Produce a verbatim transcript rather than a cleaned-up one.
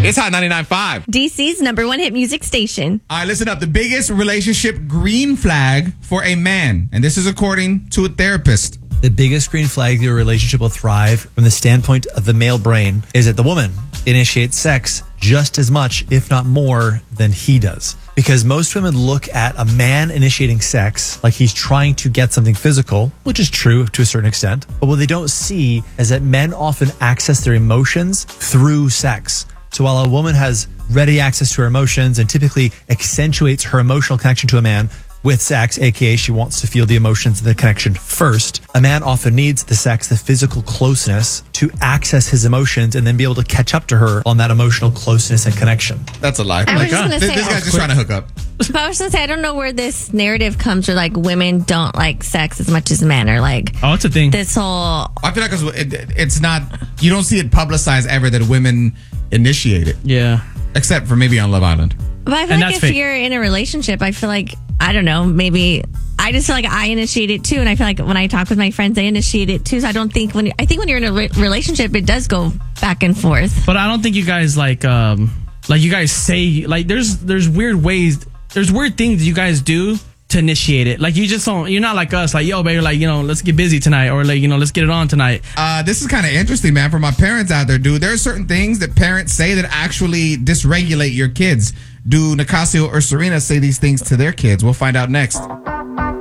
It's Hot ninety-nine point five. D C's number one hit music station. All right, listen up. The biggest relationship green flag for a man, and this is according to a therapist. The biggest green flag that your relationship will thrive from the standpoint of the male brain is that the woman initiates sex just as much, if not more, than he does. Because most women look at a man initiating sex like he's trying to get something physical, which is true to a certain extent. But what they don't see is that men often access their emotions through sex. So while a woman has ready access to her emotions and typically accentuates her emotional connection to a man with sex, aka she wants to feel the emotions and the connection first, a man often needs the sex, the physical closeness, to access his emotions and then be able to catch up to her on that emotional closeness and connection. That's a lie. I Oh my was just God. gonna This, say, this guy's just trying to hook up. But I was going to say, I don't know where this narrative comes where, like, women don't like sex as much as men, or, like, Oh, it's a thing. this whole... I feel like it's, it, it's not, you don't see it publicized ever that women initiate it, Yeah. except for maybe on Love Island. But I feel And like that's if fake. you're in a relationship, I feel like, I don't know, maybe... I just feel like I initiate it too, and I feel like when I talk with my friends, they initiate it too. So I don't think when I think when you're in a re- relationship, it does go back and forth. But I don't think you guys like um like you guys say like there's there's weird ways there's weird things you guys do to initiate it. Like you just don't you're not like us, like yo baby, like you know, let's get busy tonight, or like, you know, let's get it on tonight. Uh, this is kind of interesting, man, for my parents out there, dude. There are certain things that parents say that actually dysregulate your kids. Do Nicasio or Serena say these things to their kids? We'll find out next.